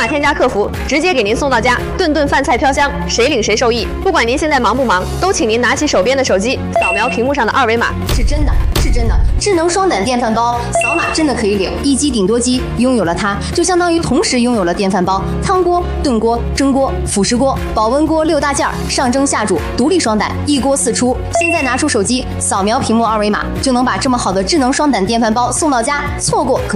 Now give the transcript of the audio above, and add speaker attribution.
Speaker 1: 码添加客服，直接给您送到家，顿顿饭菜飘香，谁领谁受益。不管您现在忙不忙，都请您拿起手边的手机，扫描屏幕上的二维码。
Speaker 2: 是真的，是真的，智能双胆电饭煲，扫码真的可以领。一机顶多机，拥有了它，就相当于同时拥有了电饭煲、汤锅、炖锅、蒸锅、辅食锅、保温锅6大件，上蒸下煮，独立双胆，一锅4出。现在拿出手机，扫描屏幕二维码，就能把这么好的智能双胆电饭煲送到家，错过可